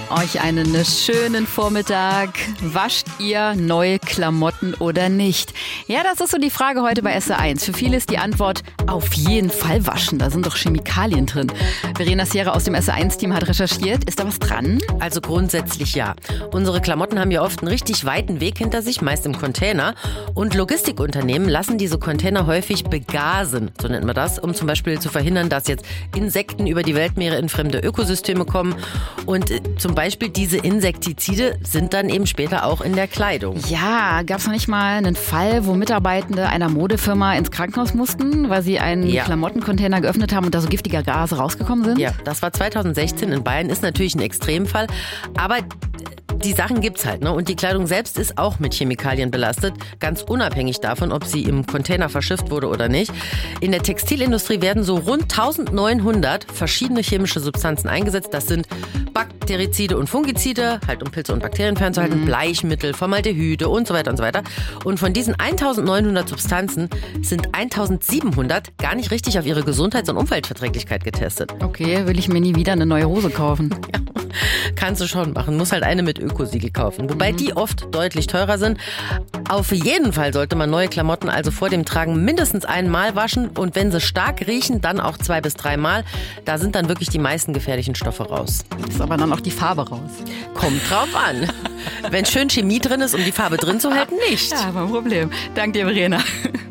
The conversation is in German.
Euch einen schönen Vormittag. Wascht ihr neue Klamotten oder nicht? Ja, das ist so die Frage heute bei SR1. Für viele ist die Antwort auf jeden Fall waschen. Da sind doch Chemikalien drin. Verena Sierra aus dem SR1-Team hat recherchiert. Ist da was dran? Also grundsätzlich ja. Unsere Klamotten haben ja oft einen richtig weiten Weg hinter sich, meist im Container. Und Logistikunternehmen lassen diese Container häufig begasen, so nennt man das, um zum Beispiel zu verhindern, dass jetzt Insekten über die Weltmeere in fremde Ökosysteme kommen. Und zum Beispiel diese Insektizide sind dann eben später auch in der Kleidung. Ja, gab es noch nicht mal einen Fall, wo Mitarbeitende einer Modefirma ins Krankenhaus mussten, weil sie einen Klamottencontainer geöffnet haben und da so giftige Gase rausgekommen sind? Ja, das war 2016 in Bayern, ist natürlich ein Extremfall, aber die Sachen gibt's halt, ne? Und die Kleidung selbst ist auch mit Chemikalien belastet, ganz unabhängig davon, ob sie im Container verschifft wurde oder nicht. In der Textilindustrie werden so rund 1900 verschiedene chemische Substanzen eingesetzt. Das sind Bakterizide und Fungizide, halt um Pilze und Bakterien fernzuhalten, Bleichmittel, Formaldehyde und so weiter und so weiter. Und von diesen 1900 Substanzen sind 1700 gar nicht richtig auf ihre Gesundheits- und Umweltverträglichkeit getestet. Okay, will ich mir nie wieder eine neue Hose kaufen. Ja, kannst du schon machen, muss halt eine mit Ökosiegel kaufen, wobei die oft deutlich teurer sind. Auf jeden Fall sollte man neue Klamotten also vor dem Tragen mindestens einmal waschen und wenn sie stark riechen, dann auch 2 bis 3 Mal. Da sind dann wirklich die meisten gefährlichen Stoffe raus. Ist aber dann auch die Farbe raus. Kommt drauf an. Wenn schön Chemie drin ist, um die Farbe drin zu halten, nicht. Ja, kein Problem. Danke dir, Verena.